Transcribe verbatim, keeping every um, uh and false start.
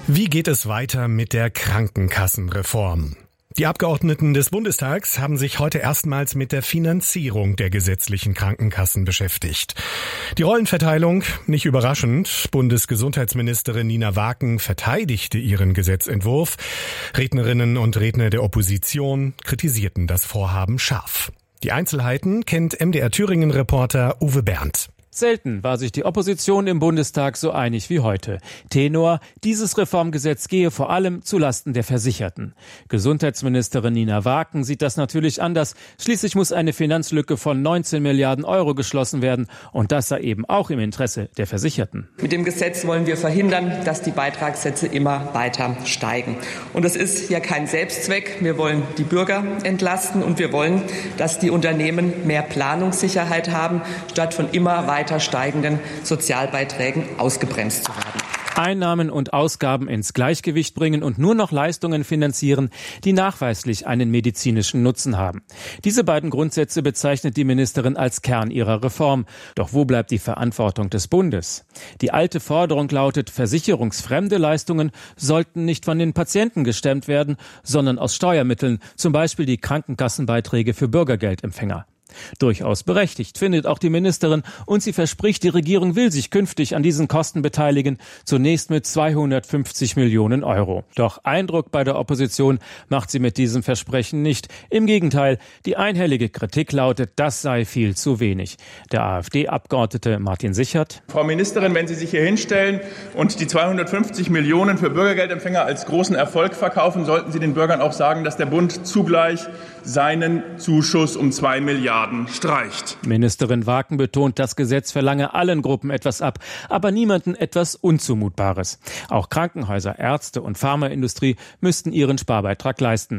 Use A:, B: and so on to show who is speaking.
A: Wie geht es weiter mit der Krankenkassenreform? Die Abgeordneten des Bundestags haben sich heute erstmals mit der Finanzierung der gesetzlichen Krankenkassen beschäftigt. Die Rollenverteilung, nicht überraschend. Bundesgesundheitsministerin Nina Waken verteidigte ihren Gesetzentwurf. Rednerinnen und Redner der Opposition kritisierten das Vorhaben scharf. Die Einzelheiten kennt M D R Thüringen-Reporter Uwe Berndt.
B: Selten war sich die Opposition im Bundestag so einig wie heute. Tenor: Dieses Reformgesetz gehe vor allem zulasten der Versicherten. Gesundheitsministerin Nina Waken sieht das natürlich anders. Schließlich muss eine Finanzlücke von neunzehn Milliarden Euro geschlossen werden. Und das sei eben auch im Interesse der Versicherten.
C: Mit dem Gesetz wollen wir verhindern, dass die Beitragssätze immer weiter steigen. Und es ist ja kein Selbstzweck. Wir wollen die Bürger entlasten und wir wollen, dass die Unternehmen mehr Planungssicherheit haben, statt von immer weiter weiter steigenden Sozialbeiträgen ausgebremst zu werden.
B: Einnahmen und Ausgaben ins Gleichgewicht bringen und nur noch Leistungen finanzieren, die nachweislich einen medizinischen Nutzen haben. Diese beiden Grundsätze bezeichnet die Ministerin als Kern ihrer Reform. Doch wo bleibt die Verantwortung des Bundes? Die alte Forderung lautet, versicherungsfremde Leistungen sollten nicht von den Patienten gestemmt werden, sondern aus Steuermitteln, zum Beispiel die Krankenkassenbeiträge für Bürgergeldempfänger. Durchaus berechtigt, findet auch die Ministerin, und sie verspricht, die Regierung will sich künftig an diesen Kosten beteiligen, zunächst mit zweihundertfünfzig Millionen Euro. Doch Eindruck bei der Opposition macht sie mit diesem Versprechen nicht. Im Gegenteil, die einhellige Kritik lautet, das sei viel zu wenig. Der AfD-Abgeordnete Martin Sichert:
D: Frau Ministerin, wenn Sie sich hier hinstellen und die zweihundertfünfzig Millionen für Bürgergeldempfänger als großen Erfolg verkaufen, sollten Sie den Bürgern auch sagen, dass der Bund zugleich seinen Zuschuss um zwei Milliarden streicht.
B: Ministerin Waken betont, das Gesetz verlange allen Gruppen etwas ab, aber niemanden etwas Unzumutbares. Auch Krankenhäuser, Ärzte und Pharmaindustrie müssten ihren Sparbeitrag leisten.